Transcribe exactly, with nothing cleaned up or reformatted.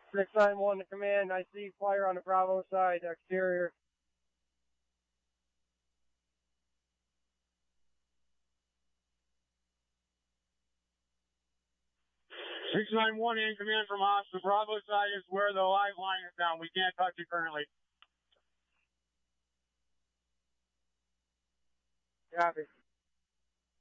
six nine one to command, I see fire on the Bravo side, exterior. six nine one in command from us. The Bravo side is where the live line is down. We can't touch it currently. Copy.